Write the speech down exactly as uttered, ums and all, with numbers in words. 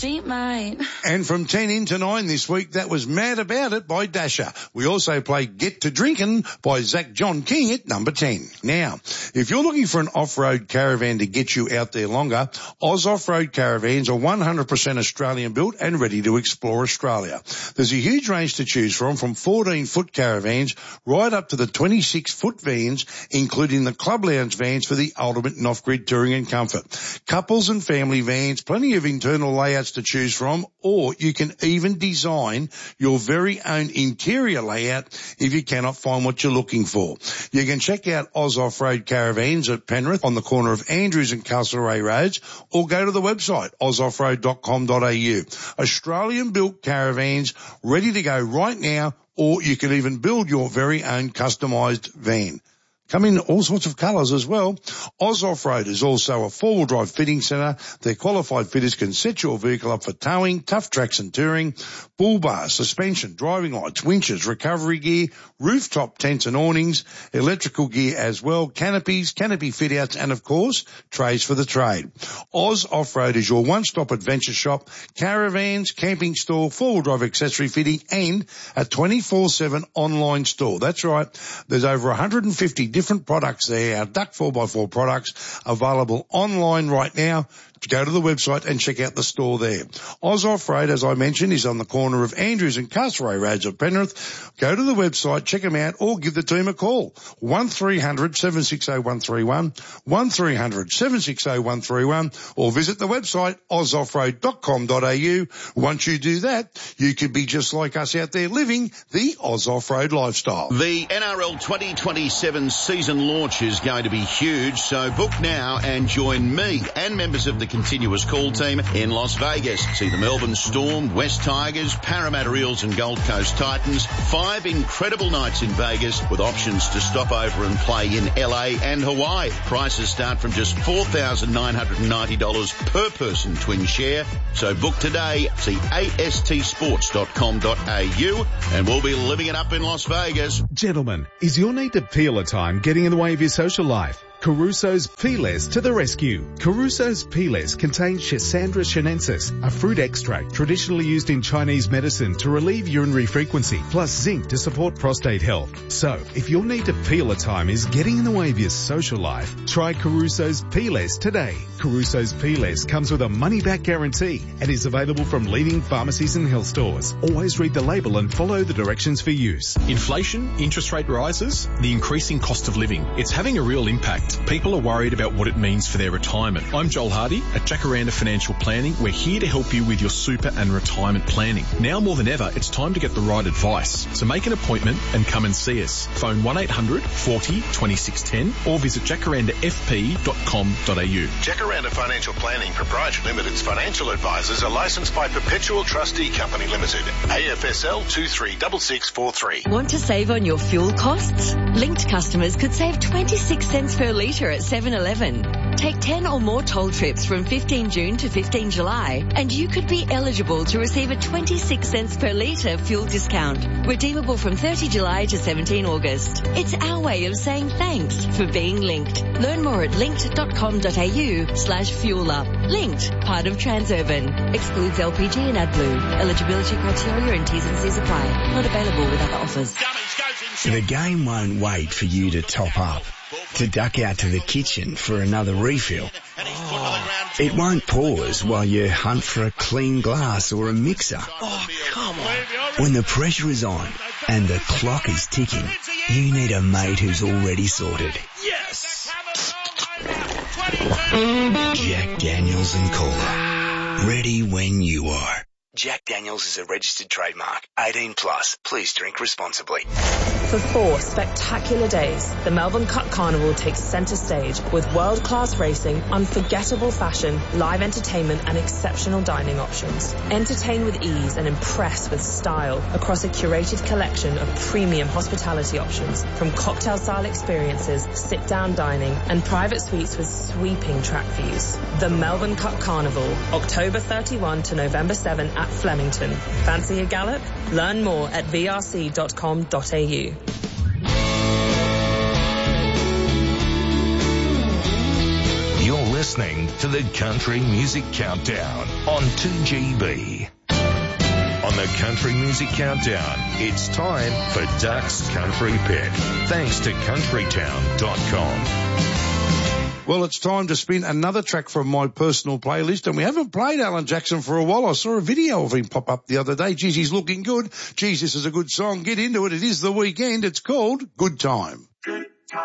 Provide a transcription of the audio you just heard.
she might. And from ten into nine this week, that was Mad About It by Dasher. We also played Get to Drinkin' by Zach John King at number ten. Now, if you're looking for an off-road caravan to get you out there longer, Oz Off-Road Caravans are one hundred percent Australian built and ready to explore Australia. There's a huge range to choose from, from fourteen foot caravans right up to the twenty-six foot vans, including the Club Lounge vans for the ultimate in off-grid touring and comfort. Couples and family vans, plenty of internal layouts to choose from, or you can even design your very own interior layout if you cannot find what you're looking for. You can check out Oz Off-Road Caravans at Penrith on the corner of Andrews and Castlereagh Roads, or go to the website oz off road dot com dot a u. Australian-built caravans ready to go right now, or you can even build your very own customised van. Come in all sorts of colours as well. Oz Off-Road is also a four-wheel drive fitting centre. Their qualified fitters can set your vehicle up for towing, tough tracks and touring, bull bars, suspension, driving lights, winches, recovery gear, rooftop tents and awnings, electrical gear as well, canopies, canopy fit-outs and, of course, trays for the trade. Oz Off-Road is your one-stop adventure shop, caravans, camping store, four-wheel drive accessory fitting and a twenty-four seven online store. That's right. There's over one hundred fifty different different products there, our Duck four by four products available online right now. Go to the website and check out the store there. Oz Off-Road, as I mentioned, is on the corner of Andrews and Castlereagh Roads at Penrith. Go to the website, check them out, or give the team a call. one three hundred seven six zero one three one, one three hundred seven six zero one three one, or visit the website oz off road dot com dot a u. Once you do that, you could be just like us out there living the Oz Off-Road lifestyle. The N R L twenty twenty-seven season launch is going to be huge, so book now and join me and members of the continuous call team in Las Vegas. See the Melbourne Storm, West Tigers, Parramatta Eels and Gold Coast Titans. Five incredible nights in Vegas with options to stop over and play in L A and Hawaii. Prices start from just four thousand nine hundred ninety dollars per person twin share. So book today. See a s t sports dot com dot a u and we'll be living it up in Las Vegas. Gentlemen, is your need to peel a time getting in the way of your social life? Caruso's Peelers to the rescue. Caruso's Peelers contain Schisandra chinensis, a fruit extract traditionally used in Chinese medicine to relieve urinary frequency, plus zinc to support prostate health. So, if your need to peel a time is getting in the way of your social life, try Caruso's Peelers today. Caruso's Peelers comes with a money-back guarantee and is available from leading pharmacies and health stores. Always read the label and follow the directions for use. Inflation, interest rate rises, the increasing cost of living. It's having a real impact. People are worried about what it means for their retirement. I'm Joel Hardy at Jacaranda Financial Planning. We're here to help you with your super and retirement planning. Now more than ever, it's time to get the right advice. So make an appointment and come and see us. Phone one eight hundred forty twenty-six ten or visit jacaranda f p dot com dot a u. Jacaranda Financial Planning Proprietary Limited's financial advisors are licensed by Perpetual Trustee Company Limited, A F S L two three six six four three. Want to save on your fuel costs? Linked customers could save twenty-six cents per litre at seven eleven. Take ten or more toll trips from fifteen June to fifteen July and you could be eligible to receive a twenty-six cents per litre fuel discount, redeemable from thirty July to seventeen August. It's our way of saying thanks for being linked. Learn more at linked dot com dot a u slash fuel up. Linked, part of Transurban. Excludes L P G and AdBlue. Eligibility criteria and T's and C's apply. Not available with other offers. The game won't wait for you to top up, to duck out to the kitchen for another refill. Oh. It won't pause while you hunt for a clean glass or a mixer. Oh, come on. When the pressure is on and the clock is ticking, you need a mate who's already sorted. Yes! Jack Daniels and Cola. Ready when you are. Jack Daniels is a registered trademark. eighteen plus. Please drink responsibly. For four spectacular days, the Melbourne Cup Carnival takes centre stage with world-class racing, unforgettable fashion, live entertainment and exceptional dining options. Entertain with ease and impress with style across a curated collection of premium hospitality options, from cocktail-style experiences, sit-down dining and private suites with sweeping track views. The Melbourne Cup Carnival, October thirty-first to November seventh at Flemington. Fancy a gallop? Learn more at v r c dot com dot a u. You're listening listening to the Country Music Countdown on two G B. On the Country Music Countdown, it's time for Duck's Country Pick, thanks to country town dot com. Well, it's time to spin another track from my personal playlist, and we haven't played Alan Jackson for a while. I saw a video of him pop up the other day. Geez, he's looking good. Geez, this is a good song. Get into it. It is the weekend. It's called Good Time.